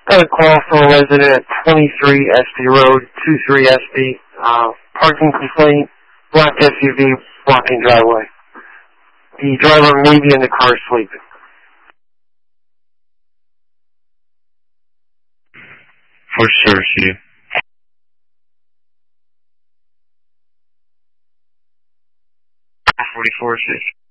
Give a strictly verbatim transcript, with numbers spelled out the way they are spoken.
Got a call from a resident at twenty-three S B Road, two three S B. Uh, parking complaint, black S U V blocking driveway. The driver may be in the car sleeping. For sure, Chief. forty-four, Chief.